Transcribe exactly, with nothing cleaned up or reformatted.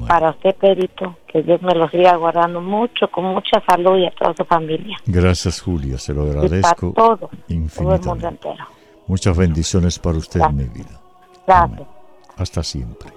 Para usted, Pedrito, que Dios me lo siga guardando mucho, con mucha salud, y a toda su familia. Gracias, Julia, se lo agradezco. Y para todo, infinitamente. todo el mundo entero. Muchas bendiciones para usted, Gracias. mi vida. Gracias. Amén. Hasta siempre.